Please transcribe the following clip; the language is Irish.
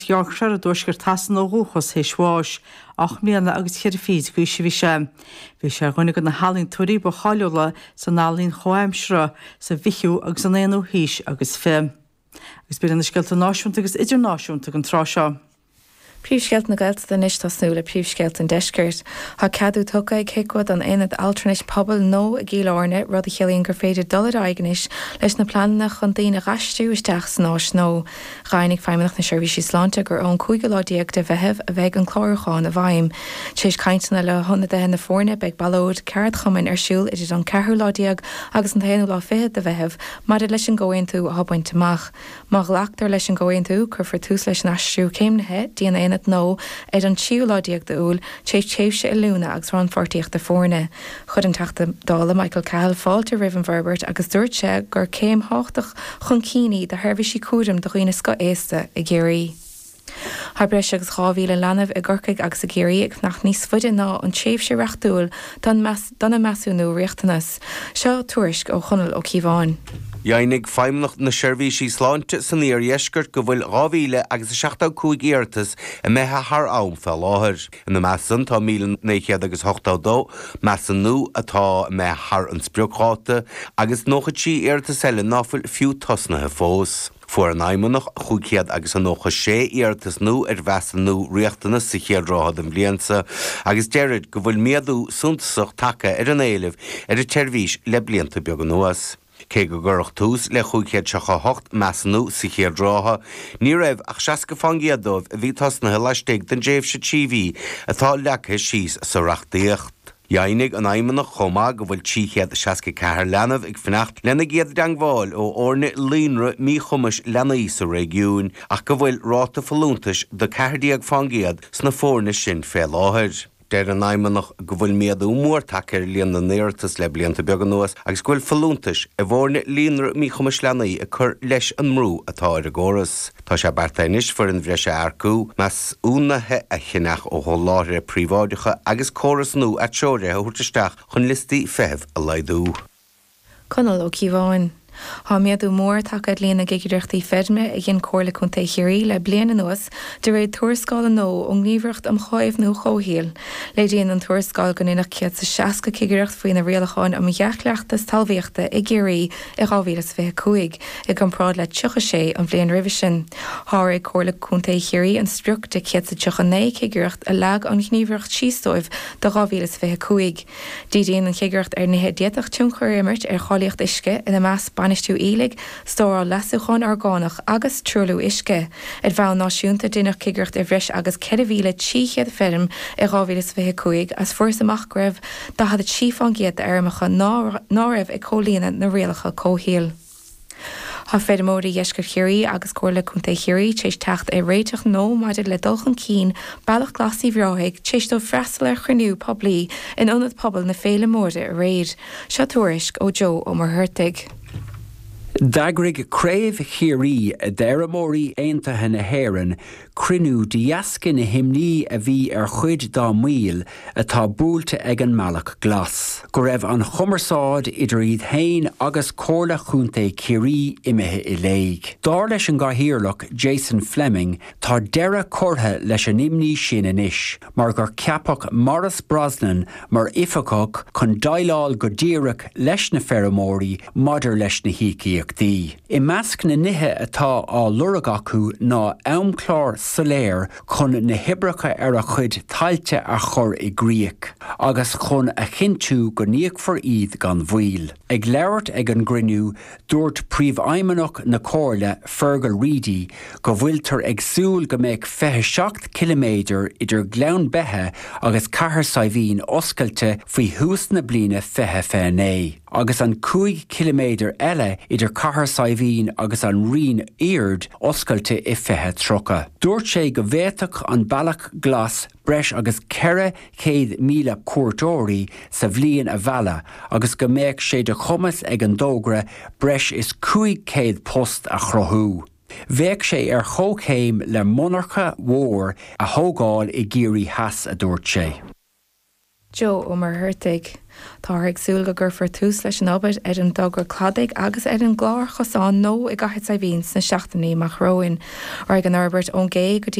Yorkshire a dúisgur tasan ó rúchas héisháis ach mlíana agus cheir fís go si bhí sé. Bhí sé chuinnig go na halín tuaí ba chaúla san nálín choimsre sa bhichiú agus an éanú híis agus fé. Agus bí an sciilta náisiúnta agus idirnáisiúnta an trá seo. Príomhsceilt na Gaelta níos tasnú le príomhsceilt an deiscirt. Tá ceadú tuca ag céicúd an éad alternais pobl nó a gíláne rud a chealaíonn gur féidir dulad aigenis leis na planna chun daoine rasú isteach san nás nó. Rhainnig feimimeach na seirbhísí slánta gur ón chuigiládaíag de bheitheh a bheith an chláircháin a bhaim. Tééis caiintena le honna de na fórne beag ballód ceart chumann arsúil idir an ceithúládaíag agus an taanú lá fé de bheitheh mar leis an ggóin tú a habainteach. Má leachtar leis an ggóin tú chur for tús leis an asú céimnathe díana nó ag an tíúládaíag de úl téimhse i lúna agus rán fortíocht de fórne. Chud an teachta dála Michael Cahill fáilte Riven Verbert agus dúirte gur céim háach chun cíní de theirbhísí cuairm do chuoine sco éasta i ggéirí. Har breis agus cháhíle lenah i ggurcaig agus a géirí ag nach níos fuide ná an téimhse reachtúil donna measúnú riachtanas. Seo tuairisc ó chonal ó Cíbháin. Jainnig feimnacht na seirbhísí slánte san níor dheisceart go bhfuil 2,000 agus 75 íartas a methe th am fel láthir. In na measan tá 1982 measan nó atá me th an spreocháta agus nóchatí íartas eile náfuil fiú tosnathe fós. Fuair an aimimeach chuciad agus an nócha 6 íartas nó bhesan nó riachtanas sa chéadráthad an bliansa agus deirid go bhfuil méadú suntasach take ar an éileh ar a teirmhís le blianta beag an nuas. Cé go gurach tús le chuigchéad 8 measnú sa chéadrátha, ní raibh ach 60 fangiadómh a bhí tasnathe leisteigh den déobh sa TV atá lecha síos sa reachtaíocht. Jainnig an aimimeach chomá go bhfuil tíchéad 64 lenamh ag fanacht lena géad deangháil ó orna líonra mí chumas lenaí sa régiún ach go bhfuil ráta falúntais do 40 fangiad sna fórna sin fé láthir. Deir an aimimeach go bhfuil méadú mór takeir líon na néirtas le blianta beag an nuas agus gfuil falúntais a bhórna líonra mí chumas lenaí a chur leis an mrú atá ar agóras. Tá sé bartainis for an bhreise aircú mas únathe a chinach ó láthir príomháideacha agus córas nó a teoire a thuirtaisteach chun listí feitheamh a laidú. Conal ó Cíbháin. Tá méadú mór takead líana geigeirechtaí fedme a gin cóirla chun taithíirí le bliana nuas de réad tuairscáil nó ó ngníomhreacht am chaibh nó chóthíal. Le díon an tuairscáil go inach ciad sa 60 cigeireacht faoin na rialacháin am gheachleachtas talmhaíochta i ggéirí i 2025 ag an prád le 36 an bblion roimhe sin. Thar ag cóirla chun taithíirí an spreocht de ciad sa 9 cigeireacht a leag an ngníomhreacht síostóibh do 2025. Díon an cigeireacht ar nithe diaach túnchar imirt ar chálaíocht isce ina meas banistú ílig, stóra lasúcháin orgánach agus trúlú isce. Ad bhá náisiúnta duine cigeireacht a bhreis agus 4,000 ferm i 2025 as fuair amach greibh da had sífán géad airmacha ná raibh ag cólíana na rialacha cóhíal. Tá féidir mórí dheisceir chiirí agus cóirla chun taithíirí tééis teacht é réiteach nó maidir le dulchan cín bailach glasí bhreáthaigh tééis do freistal ar chruinniú poblí in ionad pobl na féile mórda a réad. Seo tuairisc ó Joe ó Marthurtaigh. Dagrig craibh chiirí a d'eireamóirí aontaithe na hÉireann cruinniú diascin na himní a bhí ar chuid dá míl atá búilte ag an mealach glas. Go raibh an chumarsáid idir iad hain agus cóirla chúnta chiirí imethe i léig. Dar leis an gáthíorlach Jason Fleming tá deire cortha leis an imní sin inis, mar gur ceapach Maurice Brosnan mar ifeachach chun daileáil go díreach leis na pheramóirí maidir leis na híciíochtaí. I measc na nithe atá á lurag acu ná aimchlár soléir chun na hibracha ar a chud tailte a chur i gríoch, agus chun a chinú go níochfar iad gan bhuail. Ag leirt ag an grinniú dúirt príomh-aimimeach na cóirla Fergal Reedy go bhfuiltar ag súil go méid 27 km idir gleann bethe agus cahar saibhín oscailte faoi hús na bliana 25 agus an 5 km eile idir cahar saibhín agus an rion iard oscailte i 23. Dúirt sé go bhéiteach an bailach glas breis agus 400,000 cuairtóirí sa bhliain a bheala agus go méid sé de chumas ag an dógra breis is 500 post a chrothú. Bheadh sé ar chóchéim le monarcha mhór a thógáil i ggéirí heas a dúirt sé. Joe ó mar thuirteigh. Tá agsúil go gur tús leis an obair an dogur cladaigh agus an gláir chosán nó I gaiith sa bhín na seachtaí mar chróin ar an Norbert ón gé go